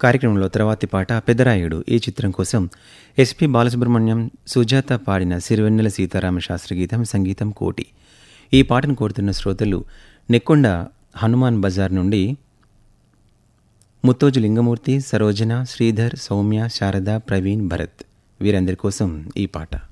కార్యక్రమంలో తర్వాతి పాట పెద్దరాయుడు ఈ చిత్రం కోసం ఎస్పి బాలసుబ్రహ్మణ్యం, సుజాత పాడిన సిరివెన్నెల సీతారామ శాస్త్రి గీతం, సంగీతం కోటి. ఈ పాటను కోరుతున్న శ్రోతలు నెక్కొండ హనుమాన్ బజార్ నుండి ముత్తోజు లింగమూర్తి, సరోజన, శ్రీధర్, సౌమ్య, శారద, ప్రవీణ్, భరత్ వీరందరి కోసం ఈ పాట.